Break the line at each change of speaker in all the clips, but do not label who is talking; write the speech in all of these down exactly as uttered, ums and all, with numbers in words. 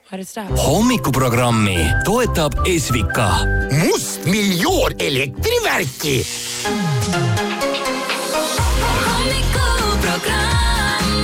Hommikuprogrammi toetab Esvika.
Must miljoon elektrivärki.
Hommikuprogramm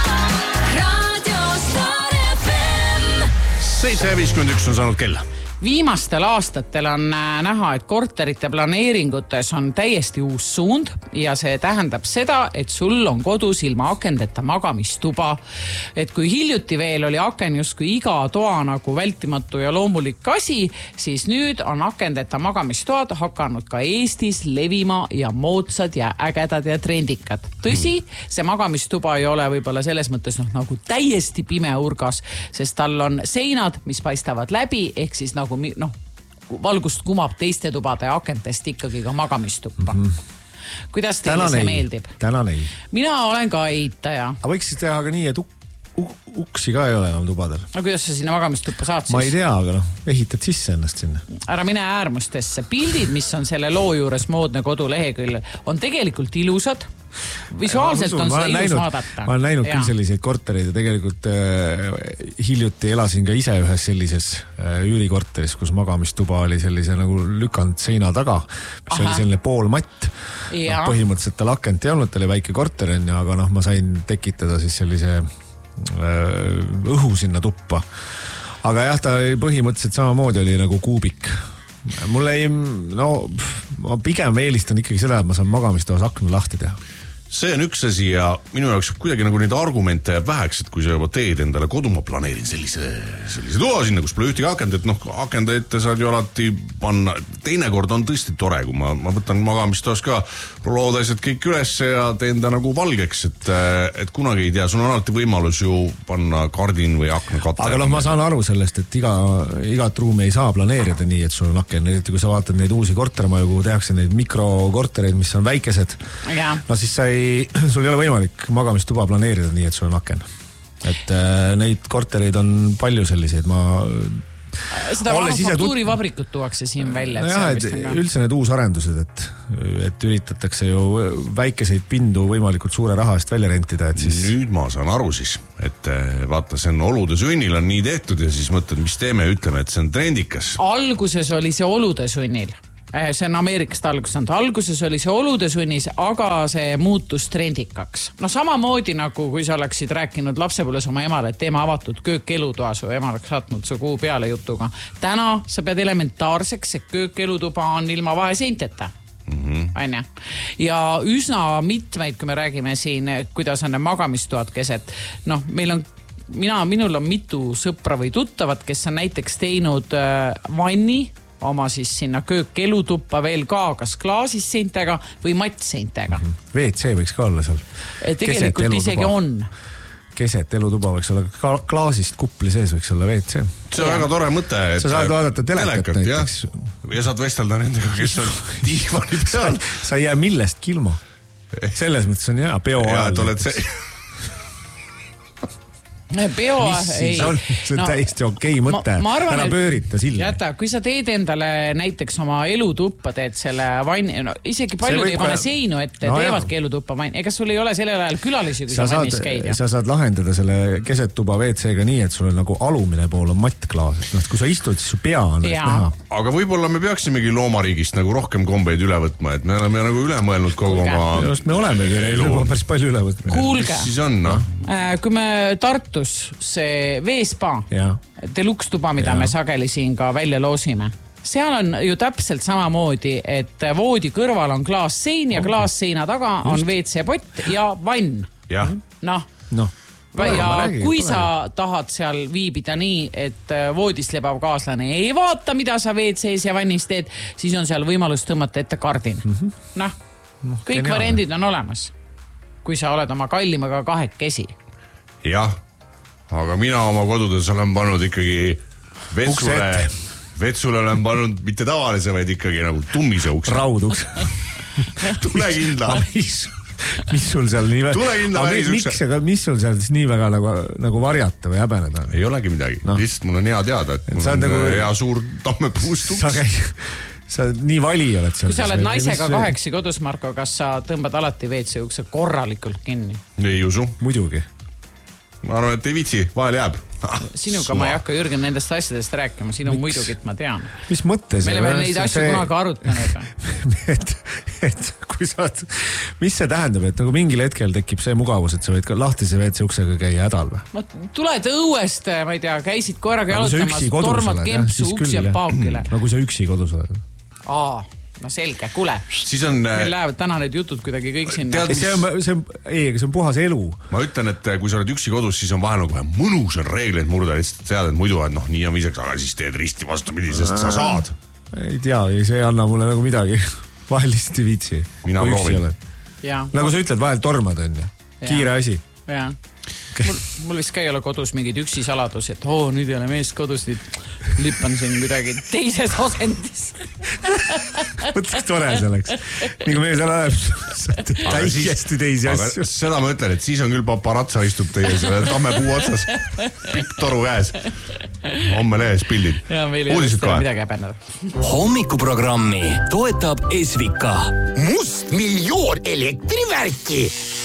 Radio Star F M.
seitse viiskümmend üks on saanud kell.
Viimastel aastatel on näha, et korterite planeeringutes on täiesti uus suund ja see tähendab seda, et sul on kodus ilma akendeta magamistuba. Et kui hiljuti veel oli aken justkui iga toa nagu vältimatu ja loomulik asi, siis nüüd on akendeta magamistoad hakanud ka Eestis levima ja moodsad ja ägedad ja trendikad. Tõsi, see magamistuba ei ole võib-olla selles mõttes noh, nagu täiesti pime urgas, sest tal on seinad, mis paistavad läbi, ehk siis nagu noh, valgust kumab teiste tubade akentest ikkagi ka magamistuppa. Mm-hmm. Kuidas teile see meeldib?
Tänan ei.
Mina olen ka eitaja.
Aga võiks siis teha ka nii, et uk- uksi ka ei ole enam tubadel.
No kuidas sa sinna magamistuppa saad siis?
Ma ei tea, aga noh, ehitad sisse ennast sinna. Ära
mine äärmustesse. Pildid, mis on selle loo juures moodne koduleheküll, on tegelikult ilusad. Visuaalselt on seda ilus vaadata.
Ma olen näinud küll selliseid kortereid ja tegelikult äh, hiljuti elasin ka ise ühes sellises äh, üürikorteris, kus magamistuba oli sellise nagu lükanud seina taga, mis Aha. oli selline pool matt. No, põhimõtteliselt tal akent ei olnud, tal oli väike korter, aga noh, ma sain tekitada siis sellise äh, õhu sinna tuppa. Aga jah, ta põhimõtteliselt samamoodi oli nagu kuubik. Mulle ei, no, ma pigem eelistan ikkagi seda, et ma saan magamistoas akna lahti teha.
See on üks asi ja minu jaoks kuidagi nagu neid argumente jääb väheks, et kui sa juba teed endale kodu, ma planeerin sellise, sellise toa sinna, kus pole ühtegi akend, et noh, akenda ette saad ju alati panna. Teinekord on tõesti tore, kui ma, ma võtan magamistoas ka loodesed kõik üles ja teen ta nagu valgeks, et, et kunagi ei tea, sul on alati võimalus ju panna kardin või aknakate.
Aga noh, ma saan aru sellest, et iga, igat ruumi ei saa planeerida nii, et sul on aken. Eriti kui sa vaatad neid uusi kortermaju, kuhu tehakse neid mikrokortereid, mis on väikesed, ja. No siis sa ei sul ei ole võimalik magamistuba planeerida nii, et sul on aken. Et äh, neid kortereid on palju selliseid. Ma
seda manufaktuurivabrikut tuuakse siin välja.
No jah, et üldse need uusarendused, et, et üritatakse ju väikeseid pindu võimalikult suure raha eest välja rentida. Et siis...
Nüüd ma saan aru siis, et vaata, see on olude sunnil on nii tehtud ja siis mõtled, mis teeme ja ütleme, et see on trendikas.
Alguses oli see olude sunnil. See on Ameerikast alguses. Alguses oli see olude sunnis, aga see muutus trendikaks. No samamoodi nagu kui sa oleksid rääkinud lapsepõlves oma emale, et teema avatud köökelutoa, su ema oleks saatnud su kuu peale jutuga. Täna sa pead elementaarseks, et köökelutuba on ilma vaheseinteta. Mm-hmm. Ja üsna mitmeid, kui me räägime siin, kuidas on magamistoad keset, noh, meil on mina, minul on mitu sõpra või tuttavat, kes on näiteks teinud äh, vanni oma siis sinna köökelutuppa veel ka kas klaasisseintega või mattseintega.
Mm-hmm. V C võiks ka olla seal.
Tegelikult isegi on.
Keset elutuba võiks olla ka klaasist kupli sees võiks olla V C.
See on ja. Väga tore mõte. Et
sa saad vaadata telekat näiteks.
Ja saad vestelda nendega, kes on tiivani peal.
Sa ei jää millestki ilma. Selles mõttes on hea. Peo
ja,
ajal.
Et oled see...
Peo, ei.
See on no, täiesti okei okay mõte. Ära pöörita sille.
Jäta, kui sa teed endale näiteks oma elutuppa, teed selle vanni, no isegi paljud ei pane seinu, et no, teevadki elutuppa vanni. Ega sul ei ole sellel ajal külalisi, kui sa, sa vannis käid?
Sa saad lahendada selle kesettuba V C-ga nii, et sul on nagu alumine pool on mattklaas. No, kui sa istud, siis su pea on näha.
Aga võib-olla me peaksimegi loomariigist nagu rohkem kombeid üle võtma, et me oleme nagu üle mõelnud kogu oma...
Just me olemegi juba päris palju üle võtma.
Kuulge,
siis on, no?
kui me Tartu see veespa, delukstuba, mida ja. Me sageli siin ka välja loosime. Seal on ju täpselt samamoodi, et voodi kõrval on klaassein ja klaasseina taga on Just. V C-pott ja vann.
Ja.
Noh.
No.
Ja räägi, kui sa tahad seal viibida nii, et voodis lebav kaaslane ei vaata, mida sa V C-s ja vannis teed, siis on seal võimalus tõmmata ette kardin. Mm-hmm. Noh, no, kõik geniaalne. Variandid on olemas, kui sa oled oma kallimaga kahekesi.
Jah. Aga mina oma kodudes olen pannud ikkagi vetsule, vetsule olen pannud mitte tavalise, vaid ikkagi nagu tummise ukse.
Rauduks.
Tule kindla.
Mis sul seal nii väga...
Tule kindla välisukse.
Mis sul seal siis nii väga nagu, nagu varjata või häbeneda?
Ei olegi midagi. No. Lihtsalt mul on hea teada, et mul on nagu... hea suur tammepuust uks.
Sa, käi... sa nii vali oled seal.
Kui sa oled naisega kaheksi kodus, Marko, kas sa tõmbad alati V C ukse korralikult kinni?
Ei usu.
Muidugi.
ma arvan, et ei viitsi, vahel jääb.
Sinuga ma ei hakka Jürgen nendest asjadest rääkima, sinu muidugi, et ma tean.
Mis mõtte see?
Meil on neid asju see... kunagi arutanud.
et, et kui sa oled, mis see tähendab, et nagu mingil hetkel tekib see mugavus, et sa võid ka lahtise W C uksega käia hädal või?
Ma tuled õuest, ma ei tea, käisid koeraga jalutamas, tormad kempsu uks ja paukile.
No kui sa üksi kodus oled.
Aa, no selge, kuule.
Siis on...
Meil lähevad täna need jutud kuidagi kõik sinna.
Tead, see on, see on, ei, see on puhas elu.
Ma ütlen, et kui sa oled üksi kodus, siis on vahel nagu vähe mõnus on reegleid murda, lihtsalt tead, et muidu on noh, nii on viisaks, aga siis teed risti vastupidi, sest sa saad.
Ei tea, see ei anna mulle nagu midagi. Vahel lihtsalt ei viitsi.
Mina proovin.
Nagu sa ütled, vahel tormad on ju. Kiire asi.
Jaa. Mul, mul vist ka ei ole kodus mingid üksi saladus, et oo, nüüd ei ole mees kodus, nüüd lippan siin kuidagi teises asendis.
Mõtleks tore selleks. Nii kui mees ära läheb, täiesti teisi asju.
Seda ma ütlen, et siis on küll paparatsa istub teie tammepuu otsas. Pikk toru käes. Homme lehes pildid.
Ja meil ei ole midagi häbeneda.
Hommikuprogrammi toetab Esvika.
Must miljoon elektrivärki.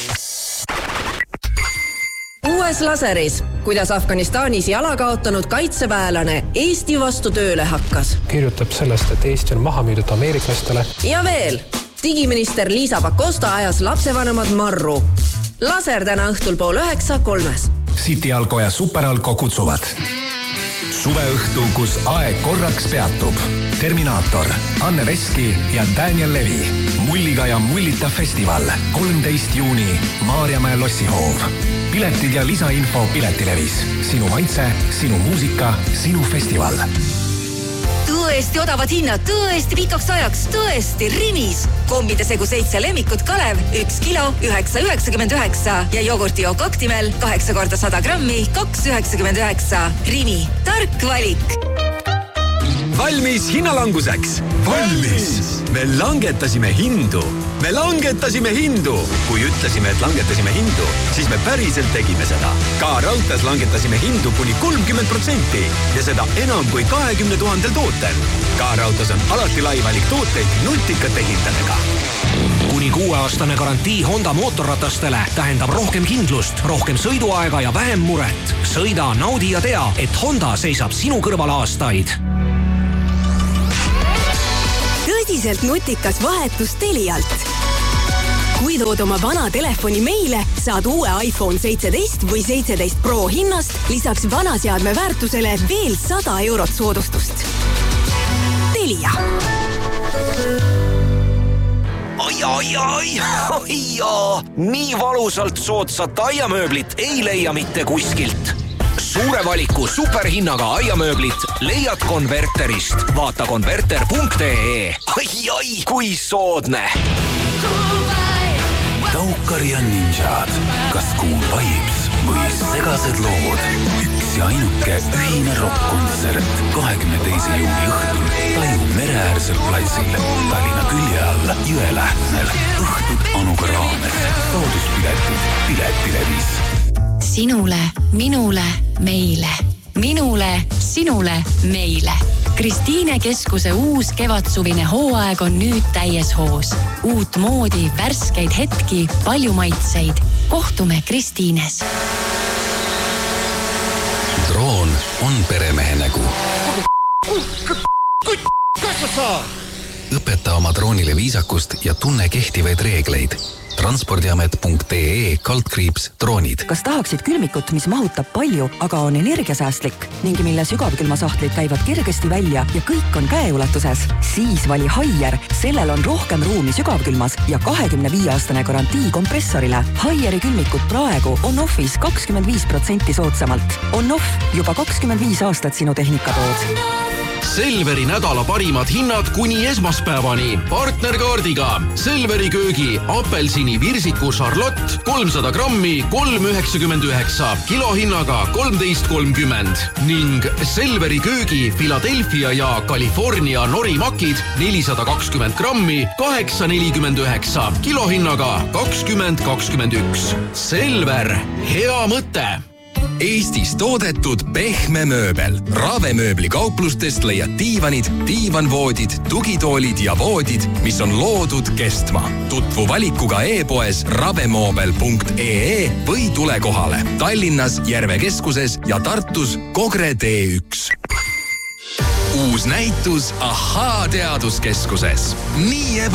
Uues laseris, kuidas Afganistanis jala kaotanud kaitseväelane Eesti vastu tööle hakkas.
Kirjutab sellest, et Eesti on maha müüdud ameeriklastele.
Ja veel, digiminister Liisa Pakosta ajas lapsevanemad marru. Laser täna õhtul pool üheksa kolmes.
City Alko ja Super Alko kutsuvad. Suveõhtu, kus aeg korraks peatub. Terminaator, Anne Veski ja Daniel Levi. Mulliga ja mullita festival. kolmteist juuni, Maarjamäe lossihoov. Piletid ja lisainfo Piletilevis. Sinu maitse, sinu muusika, sinu festival.
Tõesti odavad hinnad, tõesti pikaks ajaks, tõesti Rimis. Kombide segu seitse lemmikut Kalev, üks kilo, üheksa üheksakümmend üheksa ja jogurti jook Optimel, kaheksa korda sada grammi, kaks üheksakümmend üheksa. Rimi, tark valik.
Valmis hinnalanguseks. Valmis. Me langetasime hindu. Me langetasime hindu. Kui ütlesime, et langetasime hindu, siis me päriselt tegime seda. Ka raudtees langetasime hindu kuni kolmkümmend protsenti ja seda enam kui kahekümne tuhandel tootel. Ka raudtees on alati lai valik tooteid nutikate hindadega. Kuni kuueaastane garantii Honda mootorratastele tähendab rohkem kindlust, rohkem sõiduaega ja vähem muret. Sõida, naudi ja tea, et Honda seisab sinu kõrval aastaid.
Tõsiselt nutikas vahetus Telialt. Kui tood oma vana telefoni meile, saad uue iPhone seitseteist või seitseteist Pro hinnast lisaks vanaseadme väärtusele veel sada eurot soodustust. Telia.
Ai, ai, ai, ai, ai, nii valusalt soodsat aiamööblit ei leia mitte kuskilt. Suure valiku superhinnaga aiamööblit leiad Konverterist. Vaata konverter punkt ee. Ai, ai, kui soodne. Taukari ja ninjad. Kas Cool Vibes või segased lood? Üks ja ainuke ühine rock-kontsert kahekümne teise juuni õhtul Taju mereäärsel platsil Tallinna külje all Jõelähtmel. Õhtud Anuga raames. Sooduspiletid Piletilevis.
Sinule, minule, meile. Minule, sinule, meile. Kristiine Keskuse uus kevadsuvine hooaeg on nüüd täies hoos. Uut moodi, värskeid hetki, palju maitseid. Kohtume Kristiines.
Droon on peremehe nägu. Õpeta oma droonile viisakust ja tunne kehtivaid reegleid. transpordiamet punkt ee kaldkriips droonid.
Kas tahaksid külmikut, mis mahutab palju, aga on energiasäästlik ning mille sügavkülmasahtlid käivad kergesti välja ja kõik on käeulatuses? Siis vali Haier. Sellel on rohkem ruumi sügavkülmas ja kahekümne viie aastane garantii kompressorile. Haieri külmikut praegu on offis kakskümmend viis protsenti soodsamalt. On off juba kakskümmend viis aastat sinu tehnikatood.
Selveri nädala parimad hinnad kuni esmaspäevani. Partnerkaardiga Selveri köögi apelsini virsiku Charlotte kolmsada grammi kolm üheksakümmend üheksa, kilohinnaga kolmteist kolmkümmend ning Selveri köögi Philadelphia ja California norimakid nelisada kakskümmend grammi kaheksa nelikümmend üheksa, kilohinnaga kakskümmend kakskümmend üks. Selver, hea mõte!
Eestis toodetud pehme mööbel. Rave mööblikauplustest leiad diivanid, diivanvoodid, tugitoolid ja voodid, mis on loodud kestma. Tutvu valikuga e-poes ravemoobel punkt ee või tule kohale. Tallinnas Järve keskuses ja Tartus Kogre tee üks. Uus näitus Ahaa teaduskeskuses. Nii eba